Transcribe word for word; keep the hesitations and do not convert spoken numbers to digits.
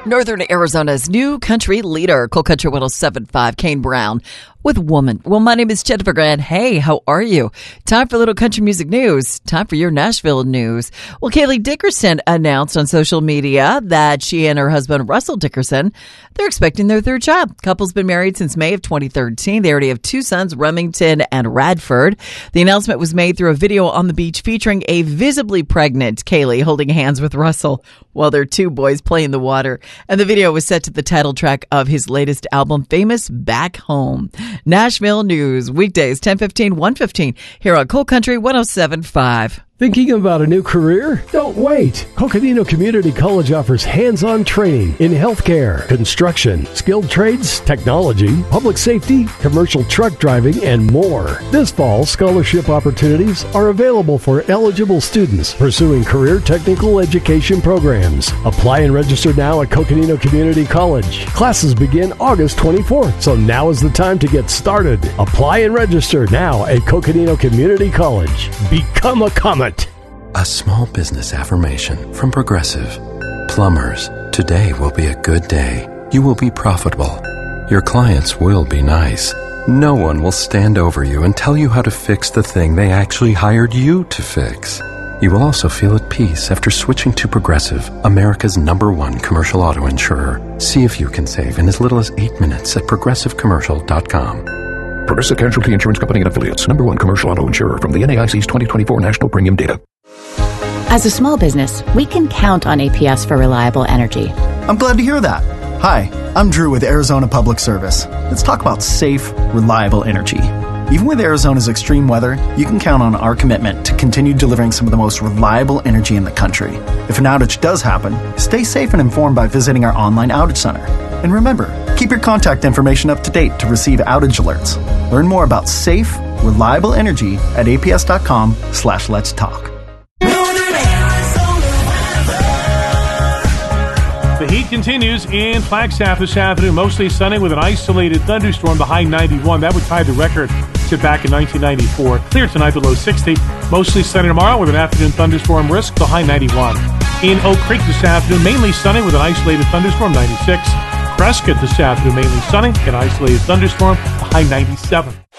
Northern Arizona's new country leader, Cool Country one oh seven point five, Kane Brown, with Woman. Well, my name is Jennifer Grant. Hey, how are you? Time for a little country music news. Time for your Nashville news. Well, Kaylee Dickerson announced on social media that she and her husband, Russell Dickerson, they're expecting their third child. Couple's been married since May of twenty thirteen. They already have two sons, Remington and Radford. The announcement was made through a video on the beach featuring a visibly pregnant Kaylee holding hands with Russell while their two boys play in the water. And the video was set to the title track of his latest album, Famous Back Home. Nashville News, weekdays, ten fifteen, one fifteen, here on Cool Country one oh seven point five. Thinking about a new career? Don't wait. Coconino Community College offers hands-on training in healthcare, construction, skilled trades, technology, public safety, commercial truck driving, and more. This fall, scholarship opportunities are available for eligible students pursuing career technical education programs. Apply and register now at Coconino Community College. Classes begin August twenty-fourth, so now is the time to get started. Apply and register now at Coconino Community College. Become a Comet. A small business affirmation from Progressive. Plumbers, today will be a good day. You will be profitable. Your clients will be nice. No one will stand over you and tell you how to fix the thing they actually hired you to fix. You will also feel at peace after switching to Progressive, America's number one commercial auto insurer. See if you can save in as little as eight minutes at progressive commercial dot com. Progressive Casualty Insurance Company and Affiliates. Number one commercial auto insurer from the N A I C's twenty twenty-four National Premium Data. As a small business, we can count on A P S for reliable energy. I'm glad to hear that. Hi, I'm Drew with Arizona Public Service. Let's talk about safe, reliable energy. Even with Arizona's extreme weather, you can count on our commitment to continue delivering some of the most reliable energy in the country. If an outage does happen, stay safe and informed by visiting our online outage center. And remember, keep your contact information up to date to receive outage alerts. Learn more about safe, reliable energy at aps.com slash let's talk. The heat continues in Flagstaff this afternoon. Mostly sunny with an isolated thunderstorm, the high ninety-one. That would tie the record to back in nineteen ninety-four. Clear tonight, the low sixty. Mostly sunny tomorrow with an afternoon thunderstorm risk, the high ninety-one. In Oak Creek this afternoon, mainly sunny with an isolated thunderstorm, ninety-six. Prescott this afternoon, mainly sunny, an isolated thunderstorm, the high ninety-seven.